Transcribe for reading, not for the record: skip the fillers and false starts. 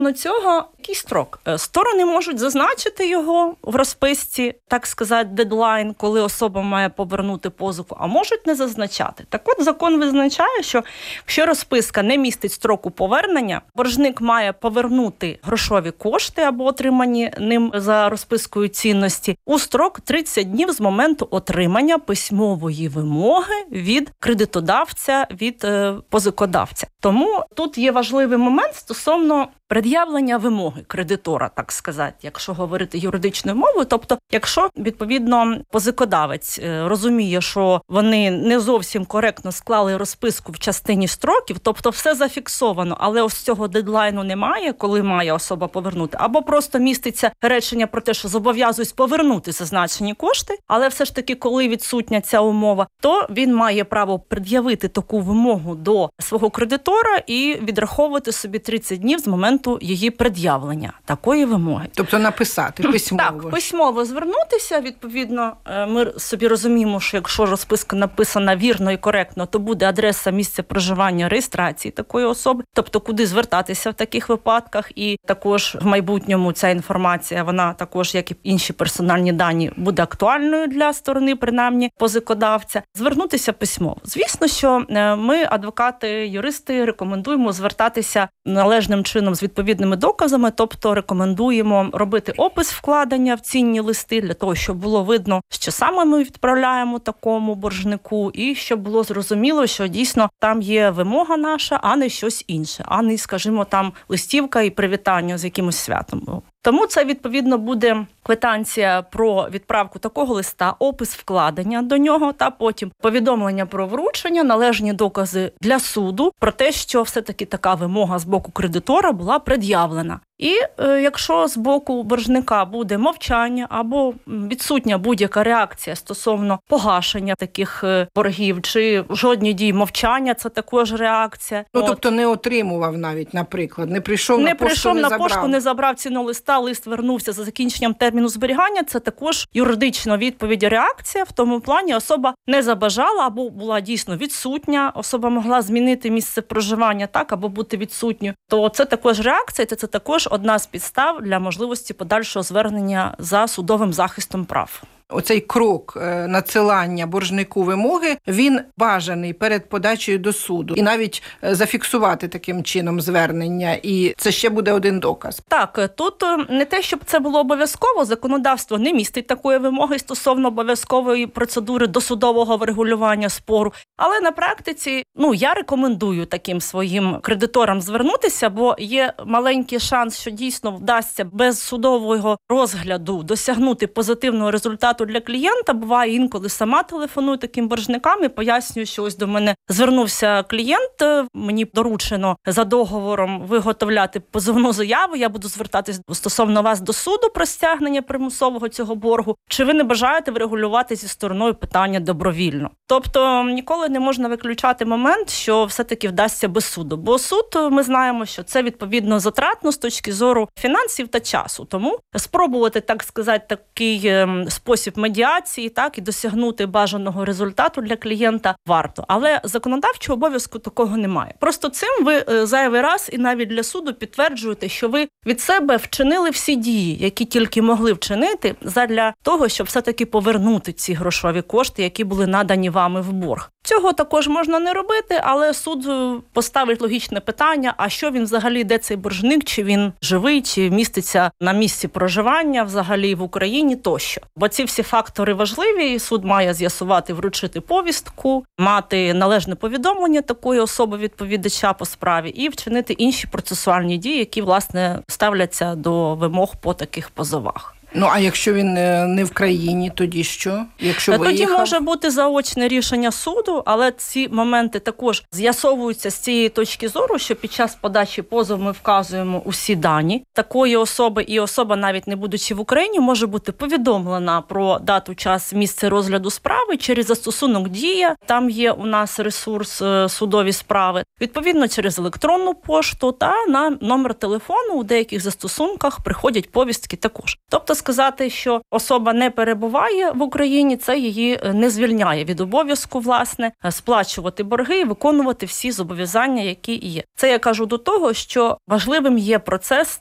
цього який строк? Сторони можуть зазначити його в розписці, так сказати, дедлайн, коли особа має повернути позику, а можуть не зазначати. Так от закон визначає, що якщо розписка не містить строку повернення, боржник має повернути грошові кошти або отримані ним за розпискою цінності у строк 30 днів з моменту отримання письмової вимоги від кредитодавця, від позикодавця. Тому тут є важливий момент стосовно пред'явлення вимоги кредитора, так сказати, якщо говорити юридичною мовою. Тобто, якщо, відповідно, позикодавець розуміє, що вони не зовсім коректно склали розписку в частині строків, тобто все зафіксовано, але ось цього дедлайну немає, коли має особа повернути, або просто міститься речення про те, що зобов'язуюсь повернути зазначені кошти, але все ж таки, коли відсутня ця умова, то він має право пред'явити таку вимогу до свого кредитора і відраховувати собі 30 днів з моменту її пред'явлення такої вимоги. Тобто написати письмово. Так, письмово звернутися, відповідно, ми собі розуміємо, що якщо розписка написана вірно і коректно, то буде адреса місця проживання, реєстрації такої особи, тобто куди звертатися в таких випадках, і також в майбутньому ця інформація, вона також, як і інші персональні дані, буде актуальною для сторони, принаймні, позикодавця. Звернутися письмово. Звісно, що ми, адвокати, юристи, рекомендуємо звертатися належним чином з відповідними доказами, тобто рекомендуємо робити опис вкладення в цінні листи для того, щоб було видно, що саме ми відправляємо такому боржнику, і щоб було зрозуміло, що дійсно там є вимога наша, а не щось інше, а не, скажімо, там листівка і привітання з якимось святом. Тому це, відповідно, буде квитанція про відправку такого листа, опис вкладення до нього, та потім повідомлення про вручення, належні докази для суду про те, що все-таки така вимога з боку кредитора була пред'явлена. І якщо з боку боржника буде мовчання або відсутня будь-яка реакція стосовно погашення таких боргів, чи жодні дії мовчання, це також реакція. Тобто не отримував навіть, наприклад, не прийшов на пошту, не забрав цінного листа, лист вернувся за закінченням терміну зберігання, це також юридична відповідь, реакція. В тому плані особа не забажала або була дійсно відсутня, особа могла змінити місце проживання, так, або бути відсутньою. То це також реакція, це також одна з підстав для можливості подальшого звернення за судовим захистом прав. Оцей крок надсилання боржнику вимоги, він бажаний перед подачею до суду. І навіть зафіксувати таким чином звернення. І це ще буде один доказ. Так, тут не те, щоб це було обов'язково, законодавство не містить такої вимоги стосовно обов'язкової процедури досудового врегулювання спору. Але на практиці, я рекомендую таким своїм кредиторам звернутися, бо є маленький шанс, що дійсно вдасться без судового розгляду досягнути позитивного результату для клієнта. Буває інколи сама телефоную таким боржникам і пояснюю, що ось до мене звернувся клієнт, мені доручено за договором виготовляти позовну заяву, я буду звертатись стосовно вас до суду про стягнення примусового цього боргу. Чи ви не бажаєте врегулювати зі стороною питання добровільно? Тобто ніколи не можна виключати момент, що все-таки вдасться без суду. Бо суд, ми знаємо, що це відповідно затратно з точки зору фінансів та часу. Тому спробувати, так сказати, такий спосіб медіації, так, і досягнути бажаного результату для клієнта варто. Але законодавчого обов'язку такого немає. Просто цим ви зайвий раз і навіть для суду підтверджуєте, що ви від себе вчинили всі дії, які тільки могли вчинити задля того, щоб все-таки повернути ці грошові кошти, які були надані вами в борг. Цього також можна не робити, але суд поставить логічне питання, а що він взагалі, де цей боржник, чи він живий, чи міститься на місці проживання взагалі в Україні тощо. Бо ці всі фактори важливі, і суд має з'ясувати, вручити повістку, мати належне повідомлення такої особи відповідача по справі і вчинити інші процесуальні дії, які, власне, ставляться до вимог по таких позовах. А якщо він не в країні, тоді що? Якщо виїхав? Тоді може бути заочне рішення суду, але ці моменти також з'ясовуються з цієї точки зору, що під час подачі позову ми вказуємо усі дані такої особи, і особа, навіть не будучи в Україні, може бути повідомлена про дату, час, місце розгляду справи через застосунок «Дія». Там є у нас ресурс судові справи. Відповідно, через електронну пошту та на номер телефону у деяких застосунках приходять повістки також. Тобто, сказати, що особа не перебуває в Україні, це її не звільняє від обов'язку, власне, сплачувати борги і виконувати всі зобов'язання, які є. Це я кажу до того, що важливим є процес